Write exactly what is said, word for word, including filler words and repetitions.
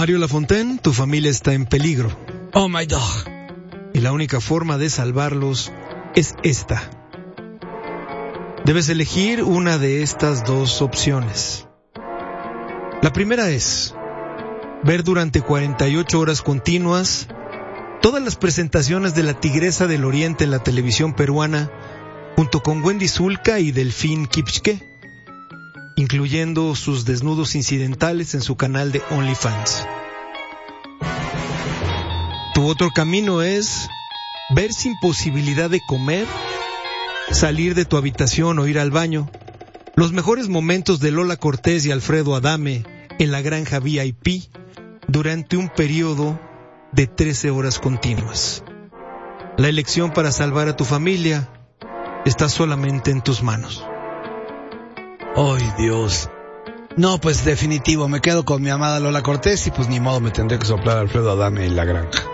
Mario Lafontaine, tu familia está en peligro. Oh my dog. Y la única forma de salvarlos es esta. Debes elegir una de estas dos opciones. La primera es ver durante cuarenta y ocho horas continuas todas las presentaciones de la Tigresa del Oriente en la televisión peruana, junto con Wendy Zulka y Delfín Kipchke, incluyendo sus desnudos incidentales en su canal de OnlyFans. Tu otro camino es ver sin posibilidad de comer, salir de tu habitación o ir al baño, los mejores momentos de Lola Cortés y Alfredo Adame en la granja V I P durante un periodo de trece horas continuas. La elección para salvar a tu familia está solamente en tus manos. ¡Ay, Dios! No, pues definitivo, me quedo con mi amada Lola Cortés y pues ni modo, me tendré que soplar a Alfredo Adame en la granja.